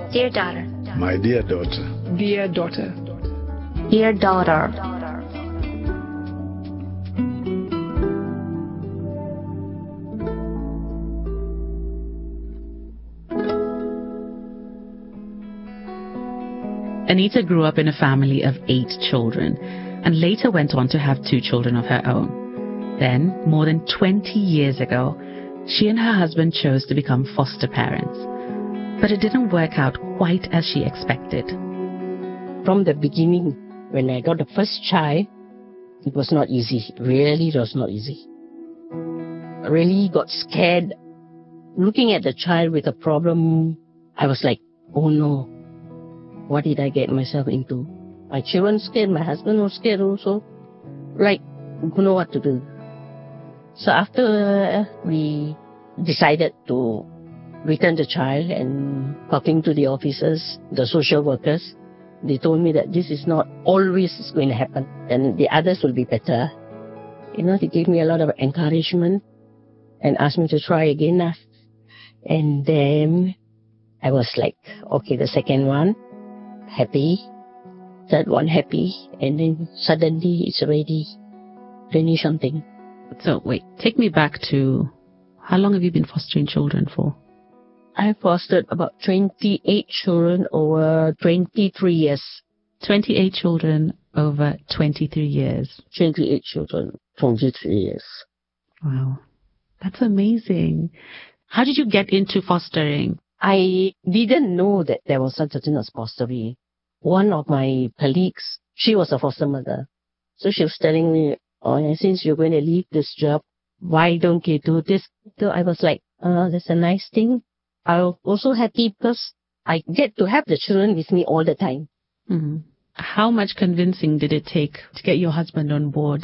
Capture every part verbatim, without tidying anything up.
Dear daughter. My dear daughter. Dear daughter. Dear daughter. Anita grew up in a family of eight children and later went on to have two children of her own. Then, more than twenty years ago, she and her husband chose to become foster parents. But it didn't work out quite as she expected. From the beginning, when I got the first child, it was not easy. Really, it was not easy. I really got scared. Looking at the child with a problem, I was like, oh no. What did I get myself into? My children scared, my husband was scared also. Like, don't know what to do. So after we decided to return the child and talking to the officers, the social workers, they told me that this is not always going to happen and the others will be better. You know, they gave me a lot of encouragement and asked me to try again. And then I was like, okay, the second one, happy, third one happy, and then suddenly it's already twenty something. So wait, take me back to how long have you been fostering children for? I fostered about twenty-eight children over twenty-three years. twenty-eight children over twenty-three years. twenty-eight children, twenty-three years. Wow, that's amazing. How did you get into fostering? I didn't know that there was such a thing as fostering. One of my colleagues, she was a foster mother. So she was telling me, oh, since you're going to leave this job, why don't you do this? So I was like, oh, that's a nice thing. I'm also happy because I get to have the children with me all the time. Mm-hmm. How much convincing did it take to get your husband on board?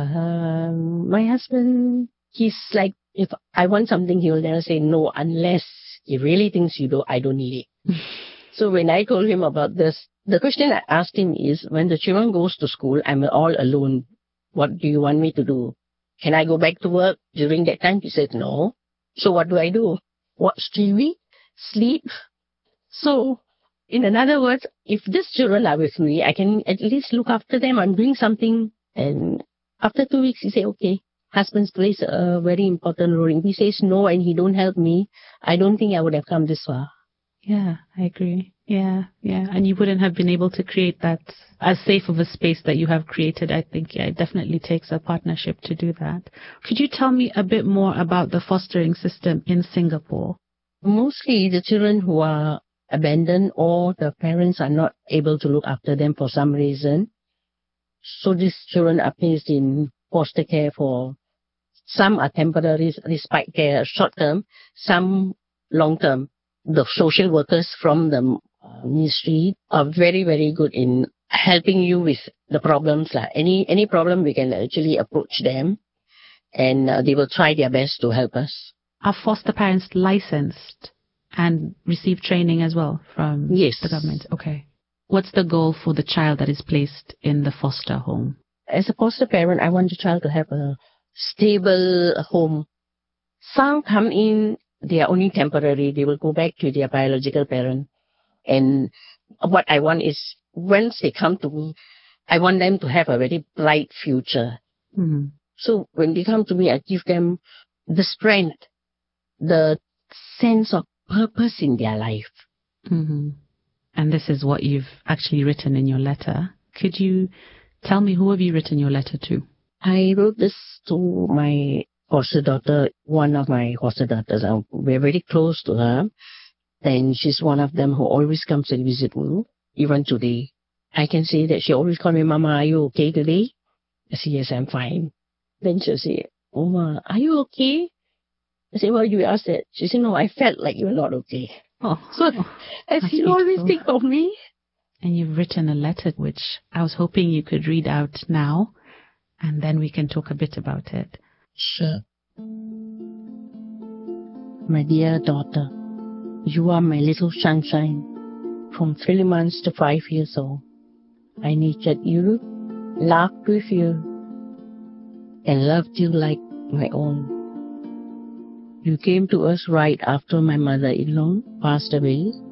Um, my husband, he's like, if I want something, he will never say no unless he really thinks you do, I don't need it. So when I told him about this, the question I asked him is, when the children goes to school, I'm all alone. What do you want me to do? Can I go back to work during that time? He said, no. So what do I do? Watch T V? Sleep? So, in other words, if these children are with me, I can at least look after them. I'm doing something. And after two weeks, he said, okay. Husband plays a very important role. If he says no and he don't help me, I don't think I would have come this far. Yeah, I agree. Yeah, yeah. And you wouldn't have been able to create that as safe of a space that you have created. I think, yeah, it definitely takes a partnership to do that. Could you tell me a bit more about the fostering system in Singapore? Mostly the children who are abandoned or the parents are not able to look after them for some reason. So these children are placed in foster care for, some are temporary respite care, short term, some long term. The social workers from the ministry are very, very good in helping you with the problems. Like any, any problem, we can actually approach them and uh, they will try their best to help us. Are foster parents licensed and receive training as well from yes. the government? Okay. What's the goal for the child that is placed in the foster home? As a foster parent, I want the child to have a stable home. Some come in, they are only temporary. They will go back to their biological parent. And what I want is, once they come to me, I want them to have a very bright future. Mm-hmm. So when they come to me, I give them the strength, the sense of purpose in their life. Mm-hmm. And this is what you've actually written in your letter. Could you tell me, who have you written your letter to? I wrote this to my foster daughter, one of my foster daughters. We're very close to her. And she's one of them who always comes and visit me. Even today, I can say that she always calls me, Mama, are you okay today? I say, yes, I'm fine. Then she'll say, Oma, are you okay? I say, well, you asked that. She said, no, I felt like you're not okay. Oh, so oh, I she always think of me. And you've written a letter which I was hoping you could read out now, and then we can talk a bit about it. Sure. My dear daughter, you are my little sunshine. From three months to five years old, I nurtured you, laughed with you, and loved you like my own. You came to us right after my mother-in-law passed away.